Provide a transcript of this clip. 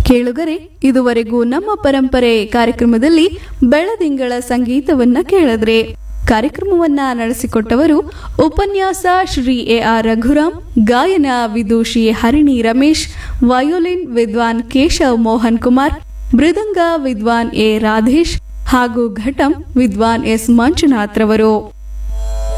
ಕೇಳುಗರೆ, ಇದುವರೆಗೂ ನಮ್ಮ ಪರಂಪರೆ ಕಾರ್ಯಕ್ರಮದಲ್ಲಿ ಬೆಳದಿಂಗಳ ಸಂಗೀತವನ್ನ ಕೇಳಿದ್ರೆ. ಕಾರ್ಯಕ್ರಮವನ್ನ ನಡೆಸಿಕೊಟ್ಟವರು ಉಪನ್ಯಾಸ ಶ್ರೀ ಎ.ಆರ್. ರಘುರಾಮ್, ಗಾಯನ ವಿದೂಷಿ ಹರಿಣಿ ರಮೇಶ್, ವಯೋಲಿನ್ ವಿದ್ವಾನ್ ಕೇಶವ್ ಮೋಹನ್ ಕುಮಾರ್, ಮೃದಂಗ ವಿದ್ವಾನ್ ಎ ರಾಧೇಶ್ ಹಾಗೂ ಘಟಂ ವಿದ್ವಾನ್ ಎಸ್ ಮಂಜುನಾಥ್ ರವರು.